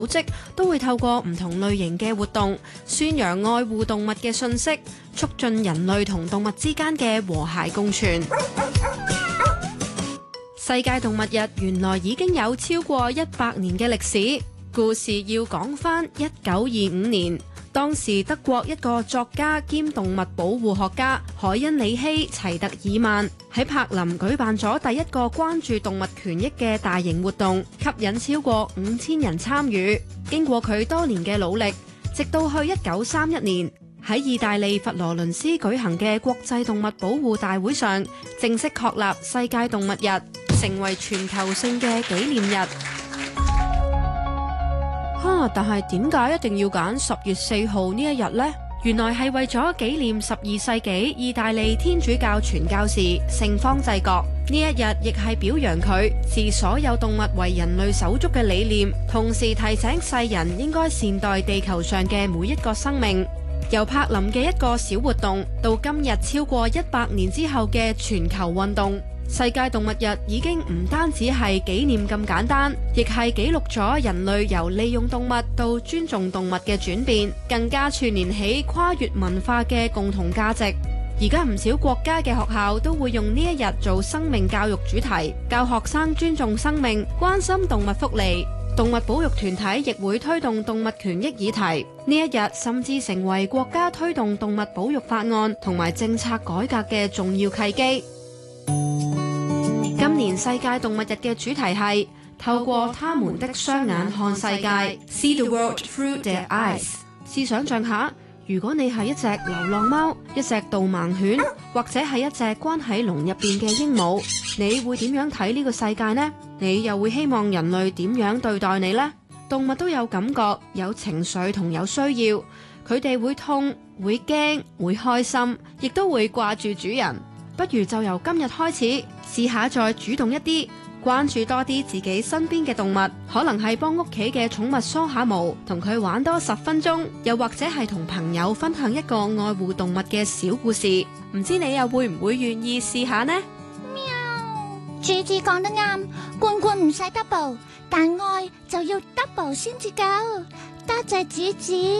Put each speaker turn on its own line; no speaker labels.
組織都會透過唔同類型嘅活動，宣揚愛護動物嘅訊息，促進人類同動物之間嘅和諧共存。世界動物日原來已經有超過100年嘅歷史，故事要講返1925年。當時德國一個作家兼動物保護學家海因里希·齊特爾曼喺柏林舉辦咗第一個關注動物權益嘅大型活動，吸引超過5000人參與。經過佢多年嘅努力，直到去1931年喺意大利佛羅倫斯舉行嘅國際動物保護大會上，正式確立世界動物日，成為全球性嘅紀念日。但係點解一定要揀10月4號呢一日呢？原來係為咗紀念12世紀意大利天主教傳教士聖方濟各。呢一日亦係表揚佢視所有動物為人類手足嘅理念，同時提醒世人應該善待地球上嘅每一個生命。由柏林嘅一個小活動，到今日超過100年之後嘅全球運動。世界動物日已經唔單止係紀念咁簡單，亦係記錄咗人類由利用動物到尊重動物嘅轉變，更加串聯起跨越文化嘅共同價值。而家唔少國家嘅學校都會用呢一日做生命教育主題，教學生尊重生命，關心動物福利。動物保育團體亦會推動動物權益議題，呢一日甚至成為國家推動動物保育法案同埋政策改革嘅重要契機。今年世界動物日嘅主題係透過他們的雙眼看世界 ，See the world through their eyes。試想象下，如果你係一隻流浪貓、一隻導盲犬，或者係一隻關喺籠入邊嘅鸚鵡，你會點樣睇呢個世界呢？你又會希望人類點樣對待你呢？動物都有感覺、有情緒同有需要，佢哋會痛、會驚、會開心，亦都會掛住主人。不如就由今日開始，試下再主動一啲，關注多啲自己身邊嘅動物，可能係幫屋企嘅寵物梳下毛，同佢玩多10分鐘，又或者係同朋友分享一個愛護動物嘅小故事。唔知你又會唔會願意試下呢？
喵，主子講得啱，罐罐唔使 double，但愛就要 double 先至夠。多謝主子。